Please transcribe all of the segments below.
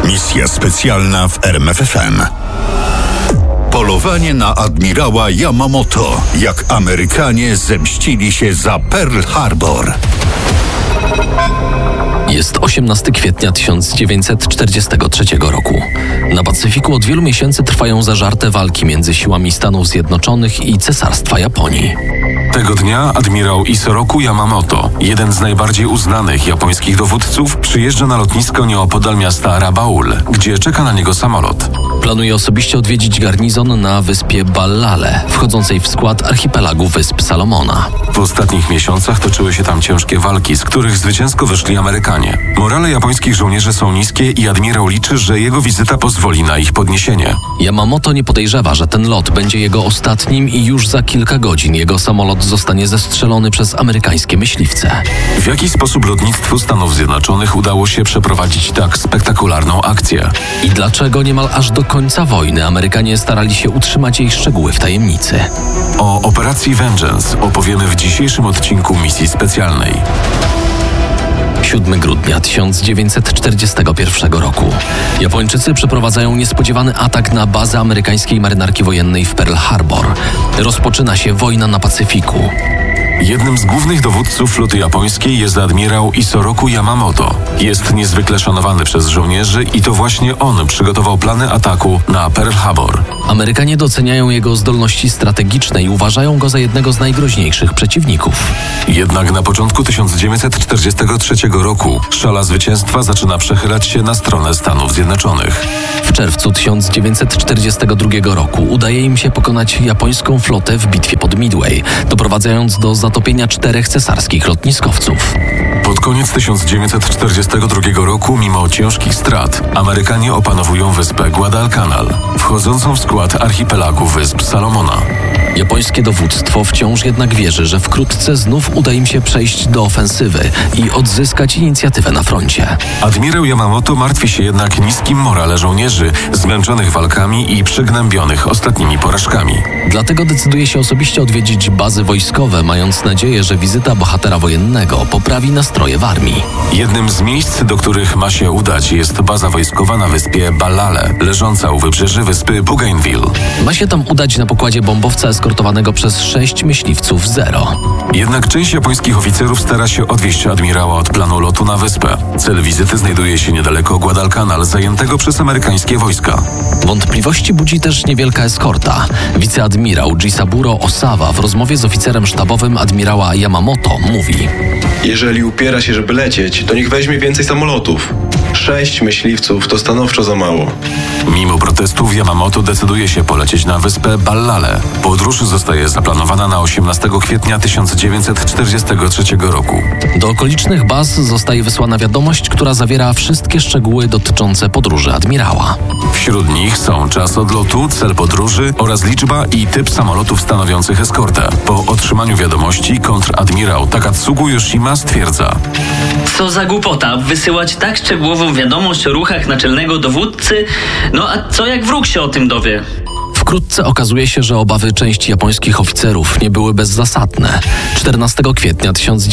Misja specjalna w RMFFM. Polowanie na admirała Yamamoto. Jak Amerykanie zemścili się za Pearl Harbor. Jest 18 kwietnia 1943 roku. Na Pacyfiku od wielu miesięcy trwają zażarte walki między siłami Stanów Zjednoczonych i Cesarstwa Japonii. Tego dnia admirał Isoroku Yamamoto, jeden z najbardziej uznanych japońskich dowódców, przyjeżdża na lotnisko nieopodal miasta Rabaul, gdzie czeka na niego samolot. Planuje osobiście odwiedzić garnizon na wyspie Ballale, wchodzącej w skład archipelagu Wysp Salomona. W ostatnich miesiącach toczyły się tam ciężkie walki, z których zwycięsko wyszli Amerykanie. Morale japońskich żołnierzy są niskie i admirał liczy, że jego wizyta pozwoli na ich podniesienie. Yamamoto nie podejrzewa, że ten lot będzie jego ostatnim i już za kilka godzin jego samolot zostanie zestrzelony przez amerykańskie myśliwce. W jaki sposób lotnictwu Stanów Zjednoczonych udało się przeprowadzić tak spektakularną akcję? I dlaczego niemal aż do końca wojny Amerykanie starali się utrzymać jej szczegóły w tajemnicy? O operacji Vengeance opowiemy w dzisiejszym odcinku Misji Specjalnej. 7 grudnia 1941 roku. Japończycy przeprowadzają niespodziewany atak na bazę amerykańskiej marynarki wojennej w Pearl Harbor. Rozpoczyna się wojna na Pacyfiku. Jednym z głównych dowódców floty japońskiej jest admirał Isoroku Yamamoto. Jest niezwykle szanowany przez żołnierzy i to właśnie on przygotował plany ataku na Pearl Harbor. Amerykanie doceniają jego zdolności strategiczne i uważają go za jednego z najgroźniejszych przeciwników. Jednak na początku 1943 roku szala zwycięstwa zaczyna przechylać się na stronę Stanów Zjednoczonych. W czerwcu 1942 roku udaje im się pokonać japońską flotę w bitwie pod Midway, doprowadzając do zatopienia 4 cesarskich lotniskowców. Pod koniec 1942 roku, mimo ciężkich strat, Amerykanie opanowują wyspę Guadalcanal, wchodzącą w skład archipelagu Wysp Salomona. Japońskie dowództwo wciąż jednak wierzy, że wkrótce znów uda im się przejść do ofensywy i odzyskać inicjatywę na froncie. Admirał Yamamoto martwi się jednak niskim morale żołnierzy, zmęczonych walkami i przygnębionych ostatnimi porażkami. Dlatego decyduje się osobiście odwiedzić bazy wojskowe, mając nadzieję, że wizyta bohatera wojennego poprawi nastroje w armii. Jednym z miejsc, do których ma się udać, jest baza wojskowa na wyspie Ballale, leżąca u wybrzeży wyspy Bougainville. Ma się tam udać na pokładzie bombowca eskortowanego przez 6 myśliwców Zero. Jednak część japońskich oficerów stara się odwieść admirała od planu lotu na wyspę. Cel wizyty znajduje się niedaleko Guadalcanal, zajętego przez amerykańskie wojska. Wątpliwości budzi też niewielka eskorta. Wiceadmirał Jisaburo Osawa w rozmowie z oficerem sztabowym admirała Yamamoto mówi: jeżeli upiera się, żeby lecieć, to niech weźmie więcej samolotów. 6 myśliwców to stanowczo za mało. Mimo protestów Yamamoto decyduje się polecieć na wyspę Ballale. Podróż zostaje zaplanowana na 18 kwietnia 1943 roku. Do okolicznych baz zostaje wysłana wiadomość, która zawiera wszystkie szczegóły dotyczące podróży admirała. Wśród nich są czas odlotu, cel podróży oraz liczba i typ samolotów stanowiących eskortę. Po otrzymaniu wiadomości kontradmirał Takatsugu Yoshima stwierdza: co za głupota, wysyłać tak szczegółową wiadomość o ruchach naczelnego dowódcy, no a co jak wróg się o tym dowie? Wkrótce okazuje się, że obawy części japońskich oficerów nie były bezzasadne. 14 kwietnia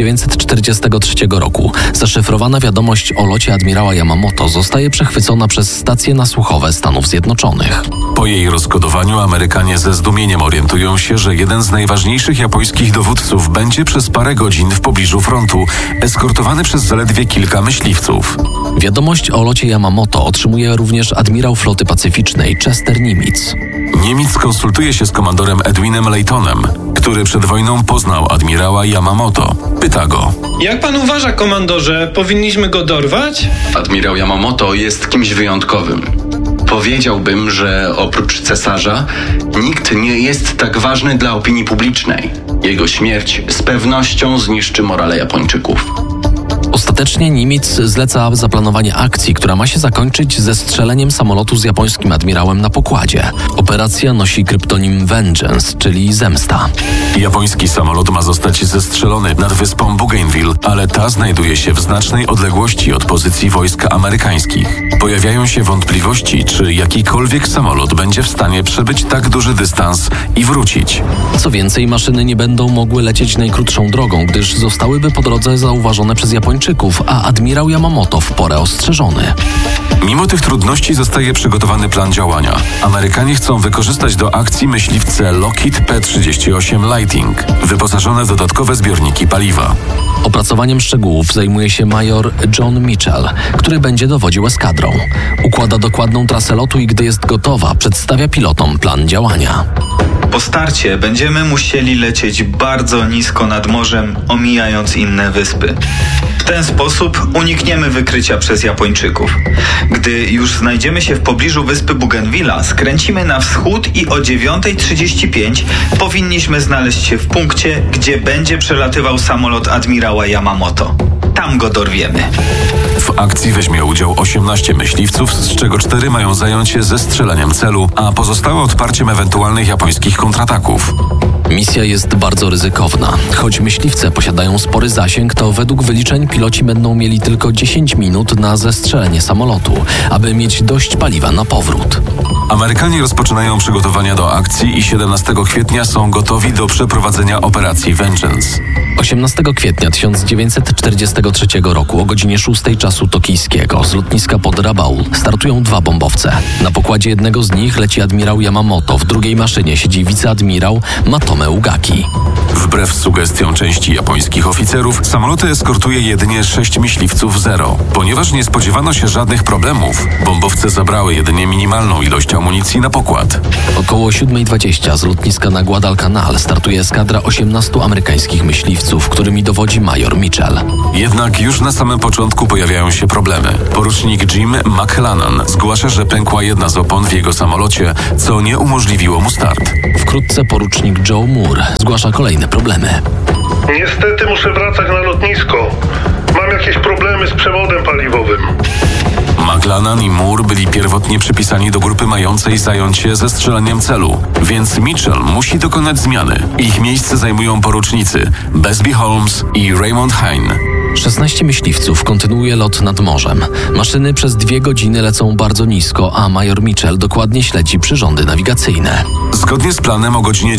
1943 roku zaszyfrowana wiadomość o locie admirała Yamamoto zostaje przechwycona przez stacje nasłuchowe Stanów Zjednoczonych. Po jej rozkodowaniu Amerykanie ze zdumieniem orientują się, że jeden z najważniejszych japońskich dowódców będzie przez parę godzin w pobliżu frontu, eskortowany przez zaledwie kilka myśliwców. Wiadomość o locie Yamamoto otrzymuje również admirał floty pacyficznej Chester Nimitz. Niemiec konsultuje się z komandorem Edwinem Laytonem, który przed wojną poznał admirała Yamamoto. Pyta go: jak pan uważa, komandorze, powinniśmy go dorwać? Admirał Yamamoto jest kimś wyjątkowym. Powiedziałbym, że oprócz cesarza nikt nie jest tak ważny dla opinii publicznej. Jego śmierć z pewnością zniszczy morale Japończyków. Ostatecznie Nimitz zleca zaplanowanie akcji, która ma się zakończyć zestrzeleniem samolotu z japońskim admirałem na pokładzie. Operacja nosi kryptonim Vengeance, czyli zemsta. Japoński samolot ma zostać zestrzelony nad wyspą Bougainville, ale ta znajduje się w znacznej odległości od pozycji wojsk amerykańskich. Pojawiają się wątpliwości, czy jakikolwiek samolot będzie w stanie przebyć tak duży dystans i wrócić. Co więcej, maszyny nie będą mogły lecieć najkrótszą drogą, gdyż zostałyby po drodze zauważone przez Japończyków, a admirał Yamamoto w porę ostrzeżony. Mimo tych trudności zostaje przygotowany plan działania. Amerykanie chcą wykorzystać do akcji myśliwce Lockheed P-38 Lightning, wyposażone w dodatkowe zbiorniki paliwa. Opracowaniem szczegółów zajmuje się major John Mitchell, który będzie dowodził eskadrą. Układa dokładną trasę lotu i gdy jest gotowa, przedstawia pilotom plan działania. Po starcie będziemy musieli lecieć bardzo nisko nad morzem, omijając inne wyspy. W ten sposób unikniemy wykrycia przez Japończyków. Gdy już znajdziemy się w pobliżu wyspy Bougainvillea, skręcimy na wschód i o 9:35 powinniśmy znaleźć się w punkcie, gdzie będzie przelatywał samolot admirała Yamamoto. Tam go dorwiemy. W akcji weźmie udział 18 myśliwców, z czego 4 mają zająć się zestrzeleniem celu, a pozostałe odparciem ewentualnych japońskich kontrataków. Misja jest bardzo ryzykowna. Choć myśliwce posiadają spory zasięg, to według wyliczeń piloci będą mieli tylko 10 minut na zestrzelenie samolotu, aby mieć dość paliwa na powrót. Amerykanie rozpoczynają przygotowania do akcji i 17 kwietnia są gotowi do przeprowadzenia operacji Vengeance. 18 kwietnia 1943 roku o godzinie 6 czasu tokijskiego z lotniska pod Rabaul startują 2 bombowce. Na pokładzie jednego z nich leci admirał Yamamoto, w drugiej maszynie siedzi wiceadmirał Matome Ugaki. Wbrew sugestiom części japońskich oficerów, samoloty eskortuje jedynie 6 myśliwców Zero. Ponieważ nie spodziewano się żadnych problemów, bombowce zabrały jedynie minimalną ilość amunicji na pokład. Około 7:20 z lotniska na Guadalcanal startuje eskadra 18 amerykańskich myśliwców, którymi dowodzi major Mitchell. Jednak już na samym początku pojawiają się problemy. Porucznik Jim McLennan zgłasza, że pękła jedna z opon w jego samolocie, co nie umożliwiło mu start. Wkrótce porucznik Joe Moore zgłasza kolejne problemy. Niestety muszę wracać na lotnisko. Mam jakieś problemy z przewodem paliwowym. McLennan i Moore byli pierwotnie przypisani do grupy mającej zająć się zestrzeleniem celu, więc Mitchell musi dokonać zmiany. Ich miejsce zajmują porucznicy Busby Holmes i Raymond Hine. 16 myśliwców kontynuuje lot nad morzem. Maszyny przez 2 godziny lecą bardzo nisko, a major Mitchell dokładnie śledzi przyrządy nawigacyjne. Zgodnie z planem o godzinie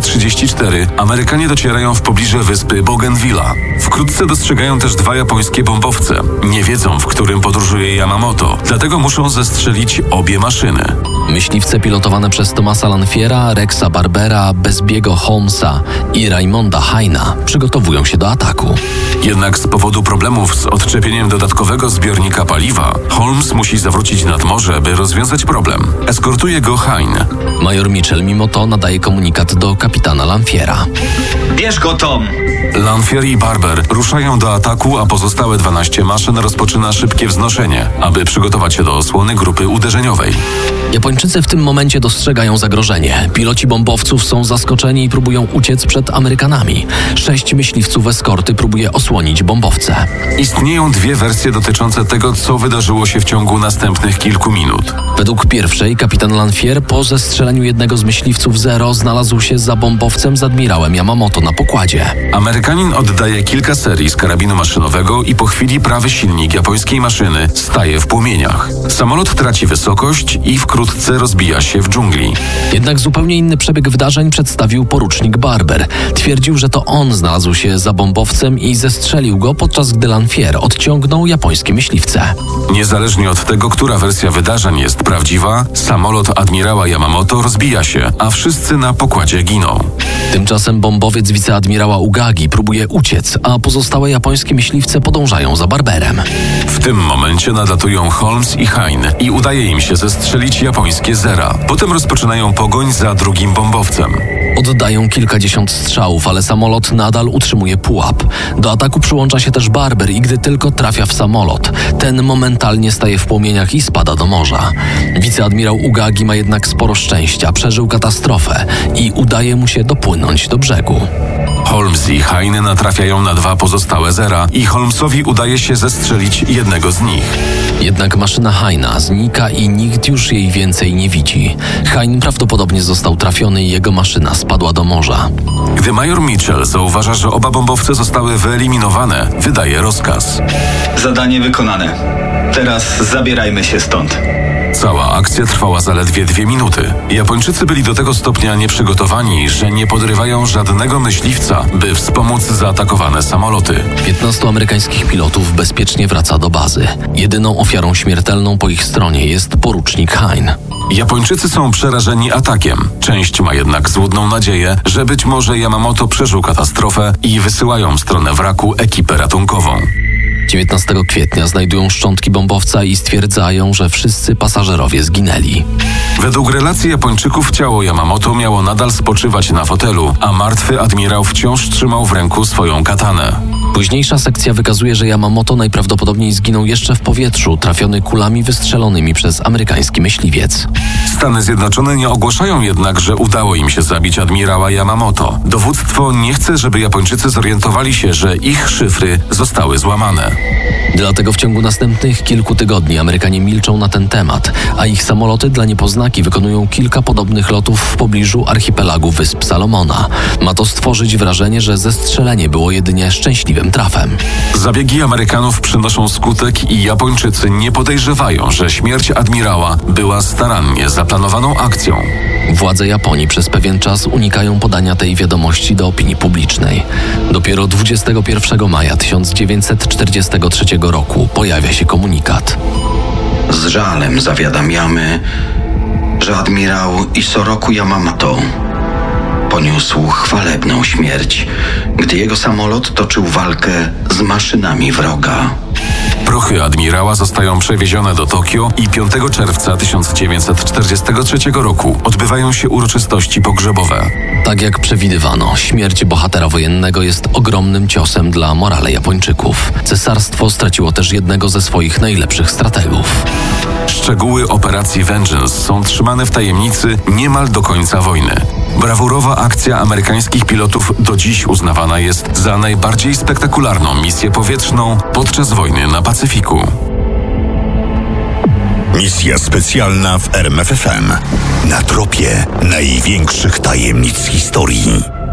9:34 Amerykanie docierają w pobliże wyspy Bougainvillea. Wkrótce dostrzegają też 2 japońskie bombowce. Nie wiedzą, w którym podróżuje Yamamoto, dlatego muszą zestrzelić obie maszyny. Myśliwce pilotowane przez Thomasa Lanfiera, Rexa Barbera, Busby'ego Holmesa i Raymonda Hine'a przygotowują się do ataku. Jednak z powodu problemów z odczepieniem dodatkowego zbiornika paliwa, Holmes musi zawrócić nad morze, by rozwiązać problem. Eskortuje go Hine. Major Mitchell mimo to nadaje komunikat do kapitana Lanfiera. Bierz go, Tom! Lanfier i Barber ruszają do ataku, a pozostałe 12 maszyn rozpoczyna szybkie wznoszenie, aby przygotować się do osłony grupy uderzeniowej. Japończycy w tym momencie dostrzegają zagrożenie. Piloci bombowców są zaskoczeni i próbują uciec przed Amerykanami. 6 myśliwców eskorty próbuje osłonić bombowce. Istnieją 2 wersje dotyczące tego, co wydarzyło się w ciągu następnych kilku minut. Według pierwszej kapitan Lanfier po zestrzeleniu jednego z myśliwców Zero znalazł się za bombowcem z admirałem Yamamoto na pokładzie. Amerykanin oddaje kilka serii z karabinu maszynowego i po chwili prawy silnik japońskiej maszyny staje w płomieniach. Samolot traci wysokość i wkrótce rozbija się w dżungli. Jednak zupełnie inny przebieg wydarzeń przedstawił porucznik Barber. Twierdził, że to on znalazł się za bombowcem i zestrzelił go, podczas gdy Lanfier odciągnął japońskie myśliwce. Niezależnie od tego, która wersja wydarzeń jest prawdziwa, samolot admirała Yamamoto rozbija się, a wszyscy na pokładzie giną. Tymczasem bombowiec wiceadmirała Ugagi próbuje uciec, a pozostałe japońskie myśliwce podążają za Barberem. W tym momencie nadlatują Holmes i Hine i udaje im się zestrzelić japońskie Zera. Potem rozpoczynają pogoń za drugim bombowcem. Oddają kilkadziesiąt strzałów, ale samolot nadal utrzymuje pułap. Do ataku przyłącza się też Barber i gdy tylko trafia w samolot, ten momentalnie staje w płomieniach i spada do morza. Wiceadmirał Ugagi ma jednak sporo szczęścia, przeżył katastrofę i udaje mu się dopłynąć do brzegu. Holmes i Hine natrafiają na 2 pozostałe Zera i Holmesowi udaje się zestrzelić jednego z nich. Jednak maszyna Hine'a znika i nikt już jej więcej nie widzi. Hine prawdopodobnie został trafiony i jego maszyna spadła do morza. Gdy major Mitchell zauważa, że oba bombowce zostały wyeliminowane, wydaje rozkaz. Zadanie wykonane. Teraz zabierajmy się stąd. Cała akcja trwała zaledwie 2 minuty. Japończycy byli do tego stopnia nieprzygotowani, że nie podrywają żadnego myśliwca, by wspomóc zaatakowane samoloty. 15 amerykańskich pilotów bezpiecznie wraca do bazy. bazy. Jedyną ofiarą śmiertelną po ich stronie jest porucznik Hein. Japończycy są przerażeni atakiem. Część ma jednak złudną nadzieję, że być może Yamamoto przeżył katastrofę i wysyłają w stronę wraku ekipę ratunkową. 19 kwietnia znajdują szczątki bombowca i stwierdzają, że wszyscy pasażerowie zginęli. Według relacji Japończyków ciało Yamamoto miało nadal spoczywać na fotelu, a martwy admirał wciąż trzymał w ręku swoją katanę. Późniejsza sekcja wykazuje, że Yamamoto najprawdopodobniej zginął jeszcze w powietrzu, trafiony kulami wystrzelonymi przez amerykański myśliwiec. Stany Zjednoczone nie ogłaszają jednak, że udało im się zabić admirała Yamamoto. Dowództwo nie chce, żeby Japończycy zorientowali się, że ich szyfry zostały złamane. Dlatego w ciągu następnych kilku tygodni Amerykanie milczą na ten temat, a ich samoloty dla niepoznaki wykonują kilka podobnych lotów w pobliżu archipelagu Wysp Salomona. Ma to stworzyć wrażenie, że zestrzelenie było jedynie szczęśliwym trafem. Zabiegi Amerykanów przynoszą skutek i Japończycy nie podejrzewają, że śmierć admirała była starannie zaplanowaną akcją. Władze Japonii przez pewien czas unikają podania tej wiadomości do opinii publicznej. Dopiero 21 maja 1943 roku pojawia się komunikat. Z żalem zawiadamiamy, że admirał Isoroku Yamamoto poniósł chwalebną śmierć, gdy jego samolot toczył walkę z maszynami wroga. Prochy admirała zostają przewiezione do Tokio i 5 czerwca 1943 roku odbywają się uroczystości pogrzebowe. Tak jak przewidywano, śmierć bohatera wojennego jest ogromnym ciosem dla morale Japończyków. Cesarstwo straciło też jednego ze swoich najlepszych strategów. Szczegóły operacji Vengeance są trzymane w tajemnicy niemal do końca wojny. Brawurowa akcja amerykańskich pilotów do dziś uznawana jest za najbardziej spektakularną misję powietrzną podczas wojny na Pacyfiku. Misja specjalna w RMFFM. Na tropie największych tajemnic historii.